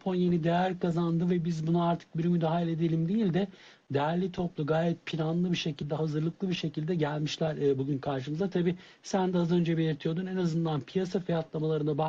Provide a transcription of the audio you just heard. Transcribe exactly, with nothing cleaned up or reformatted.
Japon yeni değer kazandı ve biz buna artık bir müdahale edelim değil de değerli toplu, gayet planlı bir şekilde, hazırlıklı bir şekilde gelmişler e, bugün karşımıza. Tabii sen de az önce belirtiyordun, en azından piyasa fiyatlamalarına bak